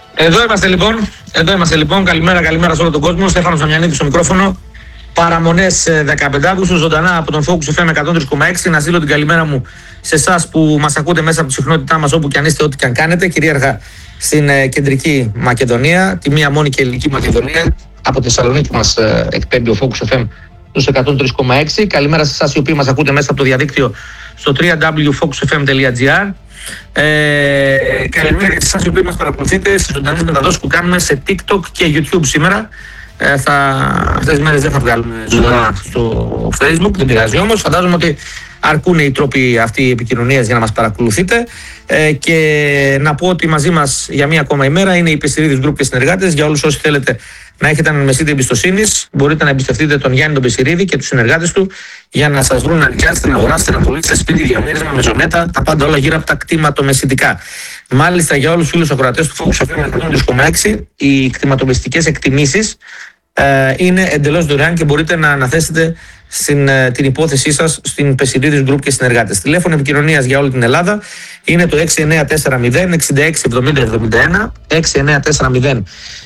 Εδώ είμαστε λοιπόν. Καλημέρα σε όλο τον κόσμο. Στέφανος Δαμιανίδης στο μικρόφωνο. Παραμονές 15 Αυγούστου, ζωντανά από τον Focus FM 103,6. Να στείλω την καλημέρα μου σε εσάς που μας ακούτε μέσα από τη συχνότητά μας, όπου και αν είστε, ό,τι και αν κάνετε. Κυρίαρχα στην κεντρική Μακεδονία, τη μία μόνη και ελληνική Μακεδονία. Από τη Θεσσαλονίκη μας εκπέμπει ο Focus FM στους 103,6. Καλημέρα σε εσάς οι οποίοι μας ακούτε μέσα από το διαδίκτυο στο www.focusfm.gr. Καλημέρα και σε εσάς οι οποίοι μας παρακολουθείτε στις ζωντανές μεταδόσεις που κάνουμε σε TikTok και YouTube σήμερα. Αυτές τις μέρες δεν θα βγάλουμε ζωντανά στο Facebook, δεν πειράζει όμως. Φαντάζομαι ότι αρκούν οι τρόποι αυτοί επικοινωνίας για να μας παρακολουθείτε. Και να πω ότι μαζί μας για μία ακόμα ημέρα είναι η Πεσιρίδης Group και συνεργάτες. Για όλους όσοι θέλετε να έχετε αναμεσίτη εμπιστοσύνης, μπορείτε να εμπιστευτείτε τον Γιάννη τον Πεσιρίδη και τους συνεργάτες του για να σας βρουν να νοικιάσετε, να αγοράσετε, να πουλήσετε σπίτι, διαμέρισμα, μεζονέτα, τα πάντα όλα γύρω από τα κτηματομεσητικά. Μάλιστα, για όλους τους φίλους ακροατές του Focus FM 103,6, οι κτηματομεσητικές εκτιμήσεις είναι εντελώς δωρεάν και μπορείτε να αναθέσετε την υπόθεσή σας στην Πεσιρίδης Group και συνεργάτες. Τηλέφωνο επικοινωνίας για όλη την Ελλάδα είναι το 6940 66 70 71, 6940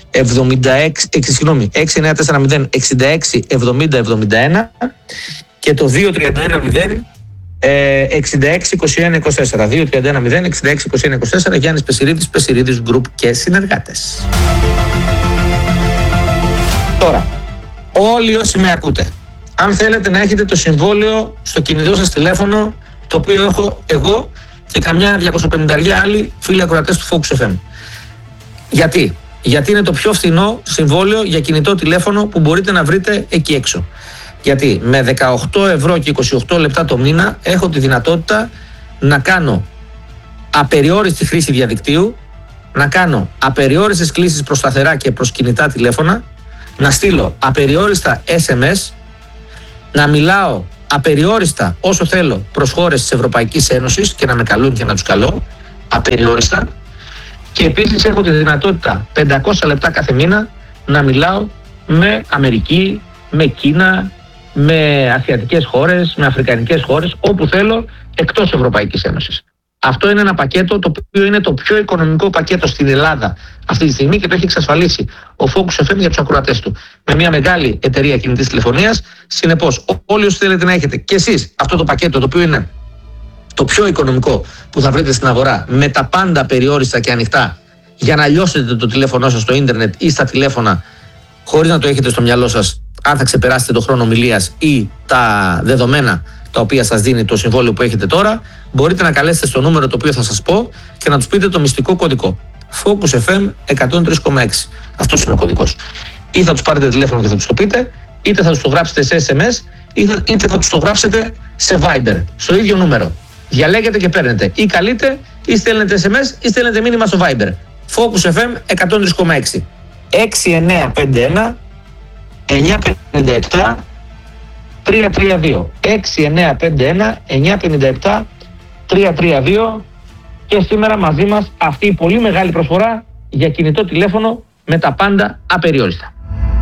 66 70 71 και το 2310 66 21 24. 2310 66 21 24. Γιάννης Πεσιρίδης, Πεσιρίδης Group και συνεργάτες. Τώρα, όλοι όσοι με ακούτε, αν θέλετε να έχετε το συμβόλαιο στο κινητό σας τηλέφωνο, το οποίο έχω εγώ και καμιά 250 άλλοι φίλοι ακροατές του Focus FM. Γιατί είναι το πιο φθηνό συμβόλαιο για κινητό τηλέφωνο που μπορείτε να βρείτε εκεί έξω. Γιατί με 18 ευρώ και 28 λεπτά το μήνα έχω τη δυνατότητα να κάνω απεριόριστη χρήση διαδικτύου, να κάνω απεριόριστες κλήσεις προς σταθερά και προς κινητά τηλέφωνα, να στείλω απεριόριστα SMS, να μιλάω απεριόριστα όσο θέλω προς χώρες της Ευρωπαϊκής Ένωσης και να με καλούν και να τους καλώ απεριόριστα, και επίσης έχω τη δυνατότητα 500 λεπτά κάθε μήνα να μιλάω με Αμερική, με Κίνα, με ασιατικές χώρες, με αφρικανικές χώρες, όπου θέλω εκτός Ευρωπαϊκής Ένωσης. Αυτό είναι ένα πακέτο το οποίο είναι το πιο οικονομικό πακέτο στην Ελλάδα αυτή τη στιγμή και το έχει εξασφαλίσει ο Focus FM για τους ακροατές του. Με μια μεγάλη εταιρεία κινητής τηλεφωνίας. Συνεπώς, όλοι όσοι θέλετε να έχετε και εσείς αυτό το πακέτο, το οποίο είναι το πιο οικονομικό που θα βρείτε στην αγορά, με τα πάντα περιόριστα και ανοιχτά, για να λιώσετε το τηλέφωνό σας στο ίντερνετ ή στα τηλέφωνα, χωρίς να το έχετε στο μυαλό σας, αν θα ξεπεράσετε το χρόνο ομιλίας ή τα δεδομένα τα οποία σας δίνει το συμβόλαιο που έχετε τώρα, μπορείτε να καλέσετε στο νούμερο το οποίο θα σας πω και να τους πείτε το μυστικό κωδικό. Focus FM 103,6. Αυτός είναι ο κωδικός. Ή θα τους πάρετε τηλέφωνο και θα τους το πείτε, είτε θα τους το γράψετε σε SMS, είτε θα τους το γράψετε σε Viber, στο ίδιο νούμερο. Διαλέγετε και παίρνετε. Ή καλείτε, ή στέλνετε SMS, ή στέλνετε μήνυμα στο Viber. Focus FM 103,6. 6951 957 332. 6951 957 332. Και σήμερα μαζί μας αυτή η πολύ μεγάλη προσφορά για κινητό τηλέφωνο με τα πάντα απεριόριστα.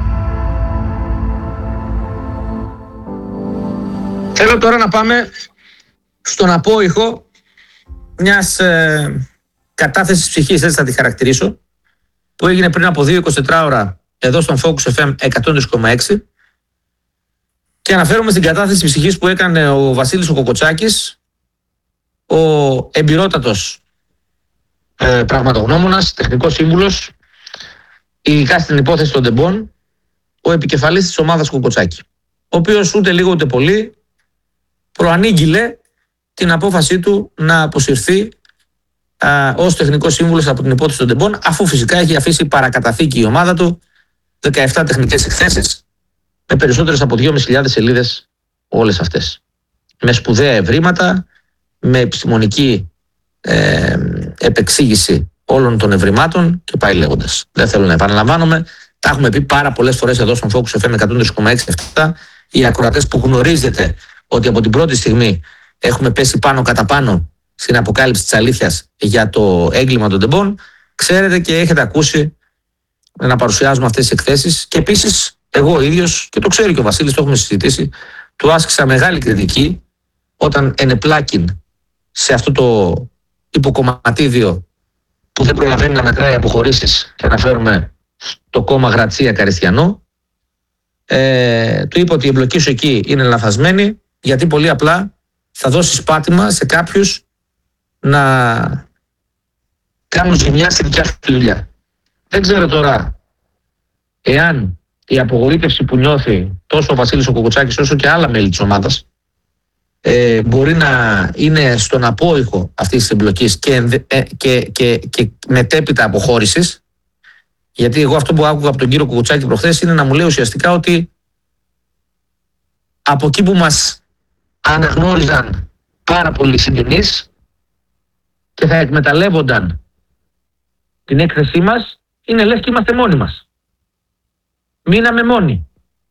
Θέλω τώρα να πάμε στον απόϊχο μιας κατάθεσης ψυχής, έτσι θα τη χαρακτηρίσω, που έγινε πριν από 2-24 ώρα εδώ στον Focus FM 103,6, και αναφέρομαι στην κατάθεση ψυχής που έκανε ο Βασίλης ο Κοκοτσάκης, ο εμπειρότατος πραγματογνώμονας, τεχνικός σύμβουλος, ειδικά στην υπόθεση των τεμπών, ο επικεφαλής της ομάδας Κοκοτσάκη, ο οποίος ούτε λίγο ούτε πολύ προανήγγειλε την απόφασή του να αποσυρθεί ως τεχνικός σύμβουλος από την υπόθεση των τεμπών, αφού φυσικά έχει αφήσει παρακαταθήκη η ομάδα του 17 τεχνικές εκθέσεις με περισσότερες από 2.500 σελίδες όλες αυτές, με σπουδαία ευρήματα, με επιστημονική επεξήγηση όλων των ευρημάτων και πάει λέγοντας. Δεν θέλω να επαναλαμβάνομαι, τα έχουμε πει πάρα πολλές φορές εδώ στον Focus FM 103,6. Οι ακροατές που γνωρίζετε ότι από την πρώτη στιγμή έχουμε πέσει πάνω κατά πάνω στην αποκάλυψη της αλήθειας για το έγκλημα των τεμπών, ξέρετε και έχετε ακούσει να παρουσιάζουμε αυτές τις εκθέσεις. Και επίσης εγώ ίδιος, και το ξέρει και ο Βασίλης, το έχουμε συζητήσει, του άσκησα μεγάλη κριτική όταν ενεπλάκην σε αυτό το υποκομματίδιο που δεν προλαβαίνει να μετράει αποχωρήσεις και αναφέρουμε στο κόμμα Γρατσία Καριστιανό, του είπε ότι η εμπλοκή σου εκεί είναι λανθασμένη, γιατί πολύ απλά θα δώσεις πάτημα σε κάποιους να κάνουν ζημιά στη δικιά σου δουλειά. Δεν ξέρω τώρα εάν η απογοήτευση που νιώθει τόσο ο Βασίλης ο Κουκουτσάκης όσο και άλλα μέλη της ομάδας μπορεί να είναι στον απόϊχο αυτής της εμπλοκής και μετέπειτα αποχώρησης. Γιατί εγώ αυτό που άκουγα από τον κύριο Κουκουτσάκη προχθές είναι να μου λέει ουσιαστικά ότι από εκεί που μας αναγνώριζαν πάρα πολλοί συγγενείς και θα εκμεταλλεύονταν την έκθεσή μας, είναι λες και είμαστε μόνοι μας. Μείναμε μόνοι.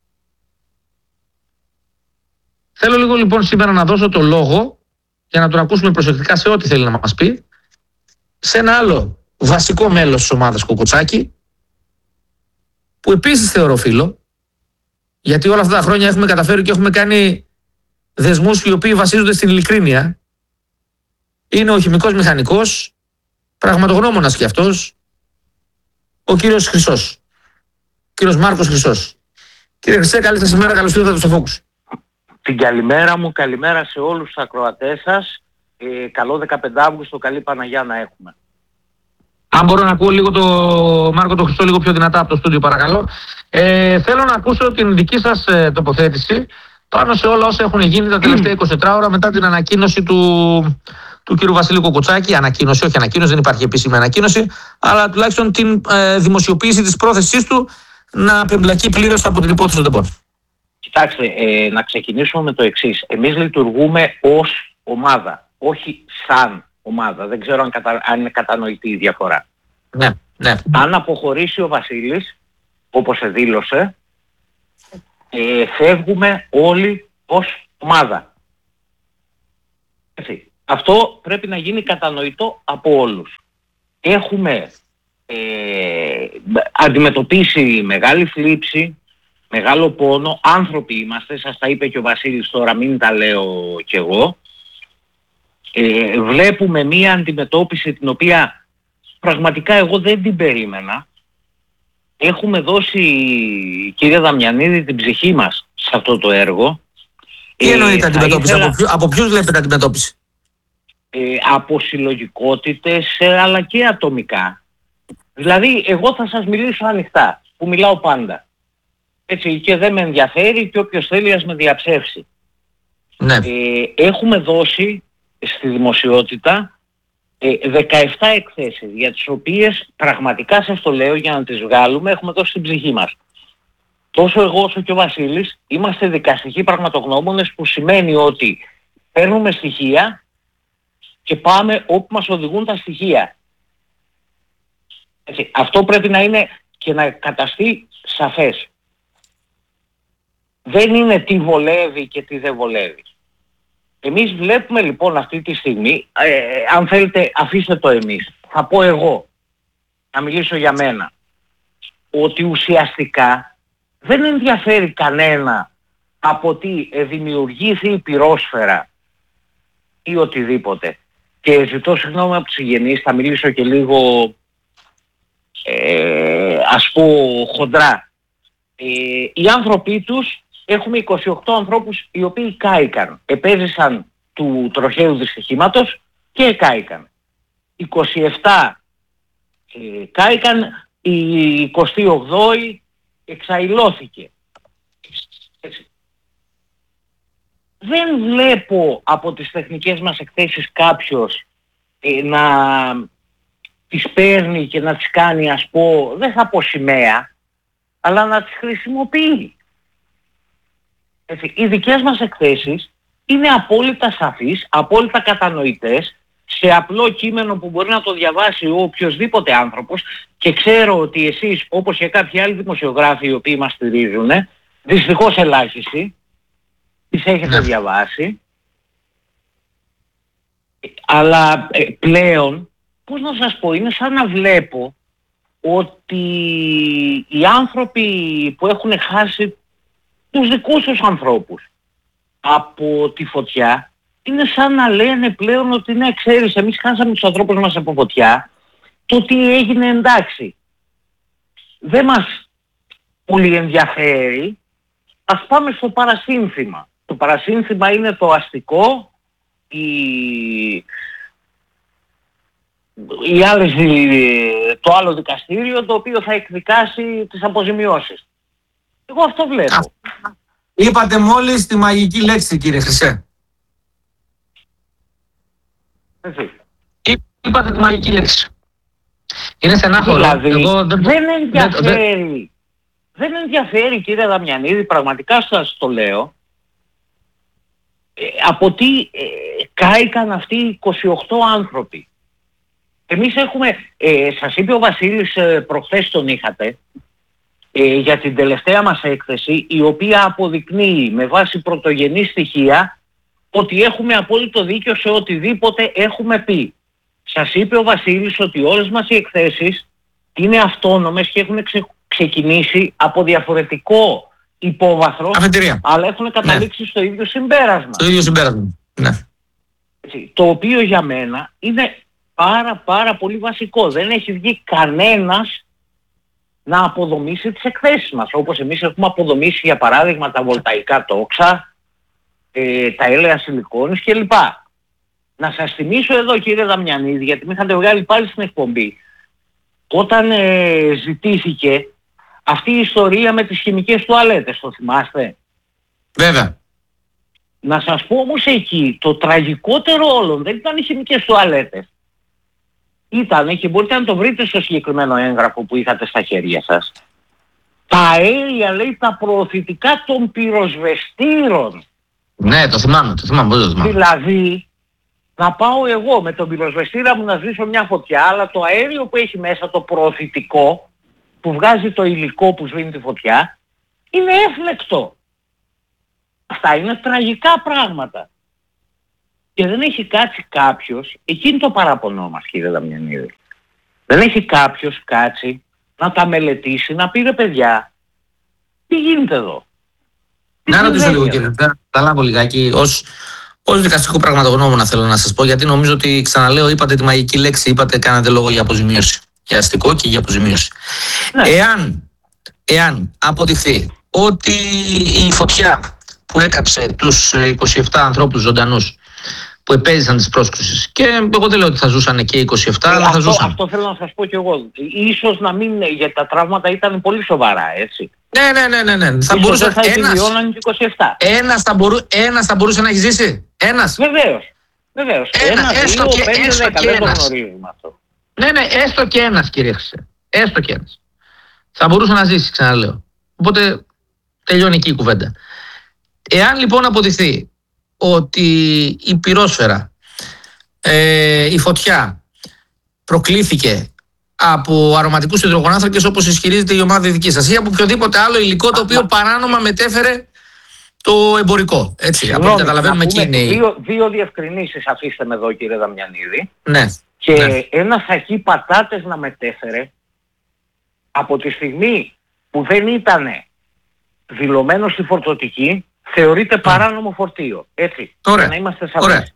Θέλω λίγο λοιπόν σήμερα να δώσω το λόγο για να τον ακούσουμε προσεκτικά σε ό,τι θέλει να μας πει σε ένα άλλο βασικό μέλος της ομάδας Κουκουτσάκη, που επίσης θεωρώ φίλο, γιατί όλα αυτά τα χρόνια έχουμε καταφέρει και έχουμε κάνει δεσμούς οι οποίοι βασίζονται στην ειλικρίνεια. Είναι ο χημικός μηχανικός, πραγματογνώμονας κι αυτός, ο κύριος Χρυσός. Κύριος Μάρκος Χρυσός. Κύριε Χρυσέ, καλή σας ημέρα, καλώς ήρθατε στο Focus. Την καλημέρα μου, καλημέρα σε όλους τους ακροατές σας. Καλό 15 Αύγουστο, καλή Παναγιά να έχουμε. Αν μπορώ να ακούω λίγο το Μάρκο το Χρυσό λίγο πιο δυνατά από το στούντιο, παρακαλώ. Θέλω να ακούσω την δική σας τοποθέτηση πάνω σε όλα όσα έχουν γίνει τα τελευταία 24 ώρα μετά την ανακοίνωση του κύριου Βασίλη Κουκουτσάκη. Ανακοίνωση, όχι ανακοίνωση, δεν υπάρχει επίσημη ανακοίνωση, αλλά τουλάχιστον την δημοσιοποίηση της πρόθεσής του να απεμπλακεί πλήρως από την υπόθεση των ΤΕΠΟΝ. Κοιτάξτε, να ξεκινήσουμε με το εξής. Εμείς λειτουργούμε ως ομάδα, όχι σαν ομάδα. Δεν ξέρω αν είναι κατανοητή η διαφορά. Ναι. Αν αποχωρήσει ο Βασίλης, όπως δήλωσε, φεύγουμε όλοι ως ομάδα. Έτσι. Αυτό πρέπει να γίνει κατανοητό από όλους. Έχουμε αντιμετωπίσει μεγάλη θλίψη, μεγάλο πόνο, άνθρωποι είμαστε, σας τα είπε και ο Βασίλης τώρα, μην τα λέω κι εγώ. Βλέπουμε μία αντιμετώπιση την οποία πραγματικά εγώ δεν την περίμενα. Έχουμε δώσει, κύριε Δαμιανίδη, την ψυχή μας σε αυτό το έργο. Τι εννοείται αντιμετώπιση, από ποιους βλέπετε αντιμετώπιση? Από συλλογικότητες αλλά και ατομικά. Δηλαδή εγώ θα σας μιλήσω ανοιχτά, που μιλάω πάντα. Έτσι, και δεν με ενδιαφέρει και όποιος θέλει ας με διαψεύσει. Ναι. Έχουμε δώσει στη δημοσιότητα 17 εκθέσεις για τις οποίες πραγματικά σας το λέω για να τις βγάλουμε, έχουμε δώσει την ψυχή μας. Τόσο εγώ όσο και ο Βασίλης είμαστε δικαστικοί πραγματογνώμονες, που σημαίνει ότι παίρνουμε στοιχεία και πάμε όπου μας οδηγούν τα στοιχεία. Έτσι, αυτό πρέπει να είναι και να καταστεί σαφές. Δεν είναι τι βολεύει και τι δεν βολεύει. Εμείς βλέπουμε λοιπόν αυτή τη στιγμή, αν θέλετε αφήστε το εμείς, θα πω εγώ, να μιλήσω για μένα, ότι ουσιαστικά δεν ενδιαφέρει κανένα από τι δημιουργήθη η πυρόσφαιρα ή οτιδήποτε. Και ζητώ συγγνώμη από τους συγγενείς, θα μιλήσω και λίγο ας πω χοντρά. Οι άνθρωποι τους, έχουμε 28 ανθρώπους οι οποίοι κάηκαν, επέζησαν του τροχαίου δυστυχήματος και κάηκαν. 27 κάηκαν, η 28η εξαϊλώθηκε. Έτσι. Δεν βλέπω από τις τεχνικές μας εκθέσεις κάποιος να τις παίρνει και να τις κάνει, ας πω, δεν θα πω σημαία, αλλά να τις χρησιμοποιεί. Έτσι, οι δικές μας εκθέσεις είναι απόλυτα σαφείς, απόλυτα κατανοητές, σε απλό κείμενο που μπορεί να το διαβάσει ο οποιοσδήποτε άνθρωπος, και ξέρω ότι εσείς, όπως και κάποιοι άλλοι δημοσιογράφοι οι οποίοι μας στηρίζουν, δυστυχώς ελάχιστοι, τις έχετε διαβάσει. Αλλά πλέον, πώς να σας πω, είναι σαν να βλέπω ότι οι άνθρωποι που έχουν χάσει τους δικούς τους ανθρώπους από τη φωτιά, είναι σαν να λένε πλέον ότι ναι, ξέρεις, εμείς χάσαμε τους ανθρώπους μας από φωτιά το τι έγινε εντάξει. Δεν μας πολύ ενδιαφέρει. Ας πάμε στο παρασύνθημα. Το παρασύνθημα είναι το αστικό, το άλλο δικαστήριο το οποίο θα εκδικάσει τις αποζημιώσεις. Εγώ αυτό βλέπω. Είπατε μόλις τη μαγική λέξη, κύριε Χρυσέ. Έτσι. Είπατε τη μαγική λέξη. Είναι στενάχωρο. Δηλαδή, δεν ενδιαφέρει κύριε Δαμιανίδη, πραγματικά σας το λέω, από τι κάηκαν αυτοί οι 28 άνθρωποι. Εμείς έχουμε, σας είπε ο Βασίλης προχθές τον είχατε, για την τελευταία μας έκθεση, η οποία αποδεικνύει με βάση πρωτογενή στοιχεία ότι έχουμε απόλυτο δίκιο σε οτιδήποτε έχουμε πει. Σας είπε ο Βασίλης ότι όλες μας οι εκθέσεις είναι αυτόνομες και έχουν ξεκινήσει από διαφορετικό υπόβαθρο, αλλά έχουν καταλήξει στο ίδιο συμπέρασμα. Στο ίδιο συμπέρασμα, ναι. Έτσι, το οποίο για μένα είναι πάρα πολύ βασικό. Δεν έχει βγει κανένας να αποδομήσει τις εκθέσεις μας, όπως εμείς έχουμε αποδομήσει για παράδειγμα τα βολταϊκά τόξα, τα έλαια σιλικόνης κλπ. Να σας θυμίσω εδώ κύριε Δαμιανίδη, γιατί με είχατε βγάλει πάλι στην εκπομπή, όταν ζητήθηκε αυτή η ιστορία με τις χημικές τουαλέτες, το θυμάστε? Βέβαια. Να σας πω όμως εκεί, το τραγικότερο όλων δεν ήταν οι χημικές τουαλέτες. Ήταν, και μπορείτε να το βρείτε στο συγκεκριμένο έγγραφο που είχατε στα χέρια σας, τα αέρια, λέει, τα προωθητικά των πυροσβεστήρων. Ναι, το θυμάμαι, πώς το θυμάμαι. Δηλαδή, να πάω εγώ με τον πυροσβεστήρα μου να σβήσω μια φωτιά, αλλά το αέριο που έχει μέσα το προωθητικό, που βγάζει το υλικό που σβήνει τη φωτιά, είναι έφλεκτο. Αυτά είναι τραγικά πράγματα. Και δεν έχει κάτσει κάποιος, εκεί είναι το παράπονό μας κύριε Δαμιανίδη, δεν έχει κάποιος κάτσει να τα μελετήσει, να πει ρε παιδιά, τι γίνεται εδώ? Να ρωτήσω λίγο κύριε, θα λάβω λιγάκι ως δικαστικό πραγματογνώμονα θέλω να σας πω, γιατί νομίζω ότι, ξαναλέω, είπατε τη μαγική λέξη, κάνατε λόγο για αποζημίωση, για αστικό και για αποζημίωση. Ναι. Εάν αποδειχθεί ότι η φωτιά που έκαψε τους 27 ανθρώπους ζωντανούς που επέζησαν τις πρόσκλησεις, και εγώ δεν λέω ότι θα ζούσαν και 27, αλλά θα ζούσαν. Αυτό θέλω να σας πω κι εγώ. Ίσως να μην, γιατί τα τραύματα ήταν πολύ σοβαρά, έτσι. Ναι. Θα μπορούσε να επιβιώναν και 27. Ένας θα μπορούσε να έχει ζήσει. Ένας. Βεβαίως. Έστω και 10, δεν το γνωρίζουμε αυτό. Ναι, έστω και ένας κύριε Χρυσέ. Έστω και ένας. Θα μπορούσε να ζήσει, ξαναλέω. Οπότε τελειώνει εκεί η κουβέντα. Εάν λοιπόν αποδειχθεί ότι η πυρόσφαιρα, η φωτιά προκλήθηκε από αρωματικούς υδρογονάνθρακες, όπως ισχυρίζεται η ομάδα δική σας, ή από οποιοδήποτε άλλο υλικό το οποίο παράνομα μετέφερε το εμπορικό. Έτσι, από ό,τι καταλαβαίνουμε εκεί είναι. Δύο διευκρινήσεις αφήστε με εδώ κύριε Δαμιανίδη. Ναι. Και ένα σακί πατάτες να μετέφερε από τη στιγμή που δεν ήταν δηλωμένο στη φορτωτική, θεωρείται παράνομο φορτίο. Έτσι. Ωραία. Για να είμαστε σαφείς.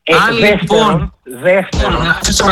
Δεύτερον,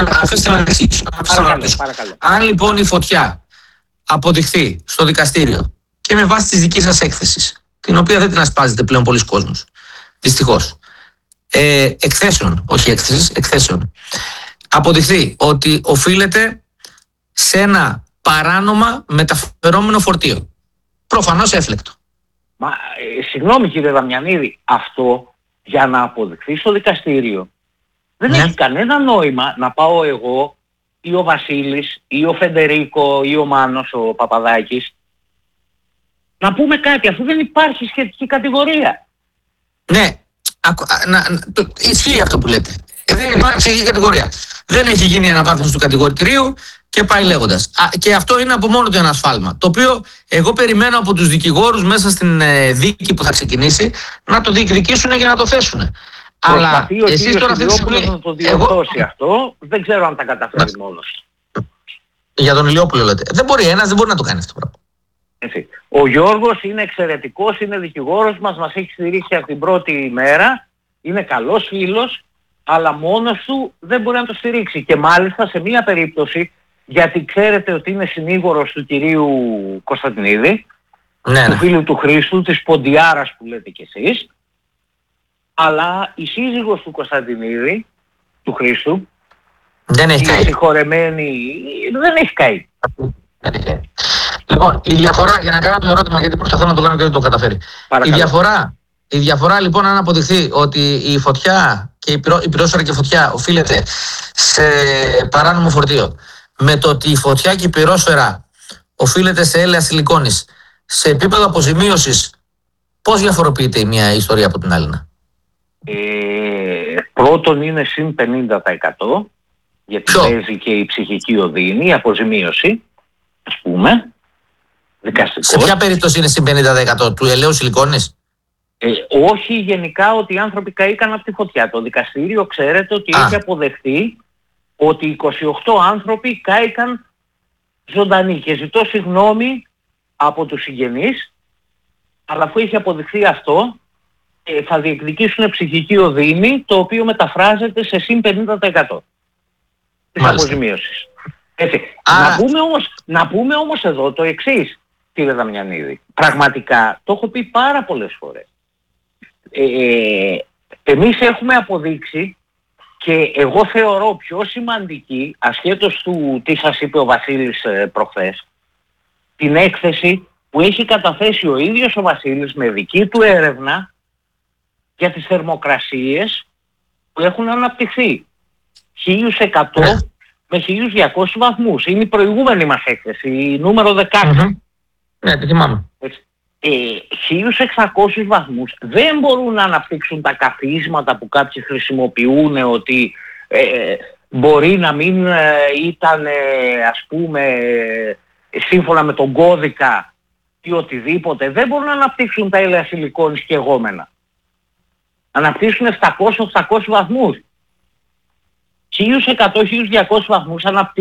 αν λοιπόν η φωτιά αποδειχθεί στο δικαστήριο και με βάση της δικής σας έκθεσης, την οποία δεν την ασπάζεται πλέον πολλοί κόσμος, δυστυχώς, εκθέσεων, όχι έκθεσης, εκθέσεων, αποδειχθεί ότι οφείλεται σε ένα παράνομα μεταφερόμενο φορτίο, προφανώς έφλεκτο. Συγγνώμη κύριε Δαμιανίδη, αυτό για να αποδειχθεί στο δικαστήριο δεν έχει κανένα νόημα να πάω εγώ ή ο Βασίλης ή ο Φεντερίκο ή ο Μάνος, ο Παπαδάκης, να πούμε κάτι, αφού δεν υπάρχει σχετική κατηγορία. Ναι, ισχύει αυτό που λέτε. Δεν υπάρχει σχετική κατηγορία. Δεν έχει γίνει αναβάθμιση του κατηγορητηρίου και πάει λέγοντας. Και αυτό είναι από μόνο του ένα σφάλμα. Το οποίο εγώ περιμένω από τους δικηγόρους μέσα στην δίκη που θα ξεκινήσει να το διεκδικήσουν και να το θέσουν. Αλλά εσείς τώρα αυτή τη στιγμή. Να το διορθώσει αυτό, δεν ξέρω αν τα καταφέρει μόνος. Για τον Ηλιόπουλο λέτε. Δεν μπορεί, ένας δεν μπορεί να το κάνει αυτό το πράγμα. Έτσι. Ο Γιώργος είναι εξαιρετικός, είναι δικηγόρος μας έχει στηρίξει από την πρώτη ημέρα, είναι καλός φίλος, αλλά μόνος του δεν μπορεί να το στηρίξει. Και μάλιστα σε μία περίπτωση γιατί ξέρετε ότι είναι συνήγορος του κυρίου Κωνσταντινίδη, Ναι, του φίλου του Χρήστου, της Ποντιάρας που λέτε κι εσείς, αλλά η σύζυγος του Κωνσταντινίδη, του Χρήστου, δεν έχει η καεί. συγχωρεμένη, δεν έχει καεί. Λοιπόν, η διαφορά, για να κάνω το ερώτημα, γιατί προσπαθώ να το κάνω και δεν το καταφέρει. Η διαφορά λοιπόν, αν αποδειχθεί ότι η φωτιά και η πυρόσφαιρα και η φωτιά οφείλεται σε παράνομο φορτίο, με το ότι η φωτιά και η πυρόσφαιρα οφείλεται σε έλαια σιλικόνης, σε επίπεδο αποζημίωσης, πώς διαφοροποιείται η μία ιστορία από την άλλη? Πρώτον είναι συν 50%, γιατί παίζει και η ψυχική οδύνη, η αποζημίωση, ας πούμε, δικαστικός. Σε ποια περίπτωση είναι συν 50% του ελαίου σιλικόνης? Όχι γενικά ότι οι άνθρωποι καήκαν από τη φωτιά. Το δικαστήριο ξέρετε ότι έχει αποδεχτεί ότι 28 άνθρωποι κάηκαν ζωντανοί και ζητώ συγγνώμη από τους συγγενείς, αλλά αφού έχει αποδειχθεί αυτό θα διεκδικήσουν ψυχική οδύνη, το οποίο μεταφράζεται σε συν 50% της αποζημίωσης. Έτσι. Να πούμε όμως εδώ το εξής, κύριε Δαμιανίδη. Πραγματικά το έχω πει πάρα πολλές φορές. Εμείς έχουμε αποδείξει, και εγώ θεωρώ πιο σημαντική, ασχέτως του τι σας είπε ο Βασίλης προχθές, την έκθεση που έχει καταθέσει ο ίδιος ο Βασίλης με δική του έρευνα για τις θερμοκρασίες που έχουν αναπτυχθεί 1100 με 1200 βαθμούς. Είναι η προηγούμενη μας έκθεση, η νούμερο 16. Ναι, τη θυμάμαι. 1600 βαθμούς δεν μπορούν να αναπτύξουν τα καθίσματα που κάποιοι χρησιμοποιούν, ότι μπορεί να μην ήταν ας πούμε σύμφωνα με τον κώδικα ή οτιδήποτε. Δεν μπορούν να αναπτύξουν τα έλαια σιλικόνης και εγώμενα. Αναπτύξουν 700-800 βαθμούς. 1100-1200 βαθμούς αναπτύξουν